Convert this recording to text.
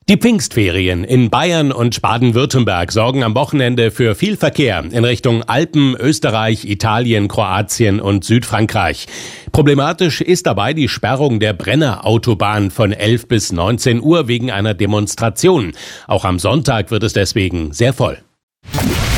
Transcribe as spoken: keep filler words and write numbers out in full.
Die Pfingstferien in Bayern und Baden-Württemberg sorgen am Wochenende für viel Verkehr in Richtung Alpen, Österreich, Italien, Kroatien und Südfrankreich. Problematisch ist dabei die Sperrung der Brenner Autobahn von elf bis neunzehn Uhr wegen einer Demonstration. Auch am Sonntag wird es deswegen sehr voll.